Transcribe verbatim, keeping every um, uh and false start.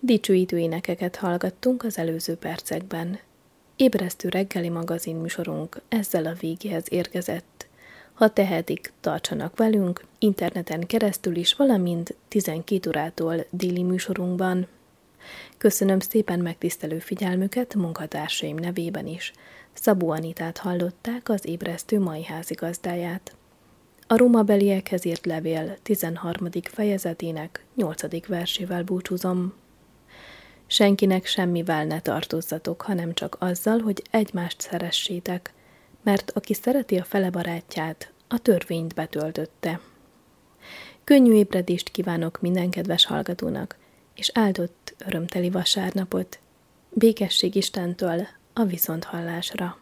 Dicsőítő énekeket hallgattunk az előző percekben. Ébresztő reggeli magazin műsorunk ezzel a végéhez érkezett. Ha tehetik, tartsanak velünk, interneten keresztül is, valamint tizenkét órától déli műsorunkban. Köszönöm szépen megtisztelő figyelmüket munkatársaim nevében is. Szabó Anitát hallották, az Ébresztő mai házigazdáját. A rómabeliekhez írt levél tizenharmadik fejezetének nyolcadik versével búcsúzom. Senkinek semmivel ne tartozzatok, hanem csak azzal, hogy egymást szeressétek, mert aki szereti a fele barátját, a törvényt betöltötte. Könnyű ébredést kívánok minden kedves hallgatónak, és áldott, örömteli vasárnapot. Békesség Istentől a viszonthallásra.